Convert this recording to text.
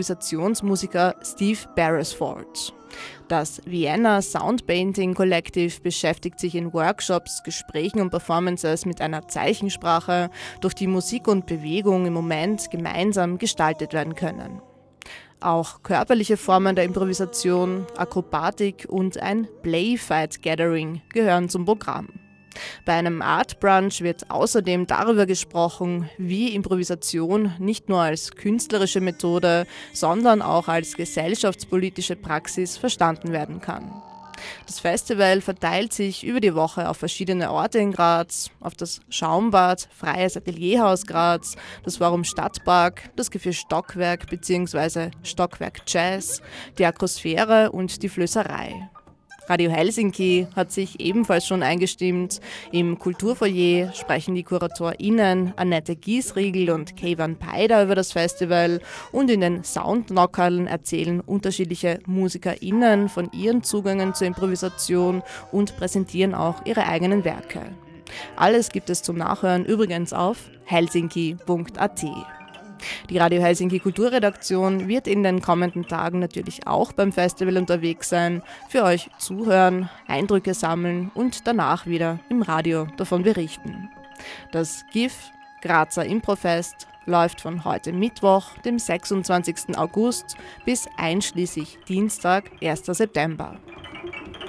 Improvisationsmusiker Steve Beresford. Das Vienna Sound Painting Collective beschäftigt sich in Workshops, Gesprächen und Performances mit einer Zeichensprache, durch die Musik und Bewegung im Moment gemeinsam gestaltet werden können. Auch körperliche Formen der Improvisation, Akrobatik und ein Play-Fight Gathering gehören zum Programm. Bei einem Art Brunch wird außerdem darüber gesprochen, wie Improvisation nicht nur als künstlerische Methode, sondern auch als gesellschaftspolitische Praxis verstanden werden kann. Das Festival verteilt sich über die Woche auf verschiedene Orte in Graz, auf das Schaumbad, Freies Atelierhaus Graz, das Forum Stadtpark, das Café Stockwerk bzw. Stockwerk Jazz, die Akrosphäre und die Flößerei. Radio Helsinki hat sich ebenfalls schon eingestimmt. Im Kulturfoyer sprechen die KuratorInnen Annette Giesriegel und Keivan Peider über das Festival und in den Soundknockerln erzählen unterschiedliche MusikerInnen von ihren Zugängen zur Improvisation und präsentieren auch ihre eigenen Werke. Alles gibt es zum Nachhören übrigens auf helsinki.at. Die Radio Helsinki Kulturredaktion wird in den kommenden Tagen natürlich auch beim Festival unterwegs sein, für euch zuhören, Eindrücke sammeln und danach wieder im Radio davon berichten. Das GIF Grazer Improfest läuft von heute Mittwoch, dem 26. August, bis einschließlich Dienstag, 1. September.